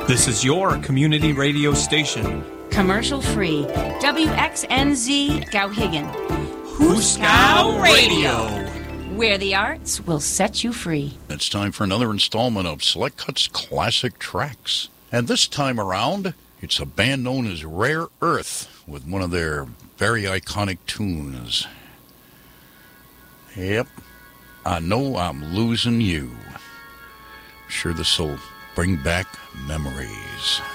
This is your community radio station. Commercial free. WXNZ Gowhigan. Huskow Radio. Where the arts will set you free. It's time for another installment of Select Cuts Classic Tracks. And this time around, it's a band known as Rare Earth with one of their very iconic tunes. Yep, I Know I'm Losing You. I'm sure this will bring back memories.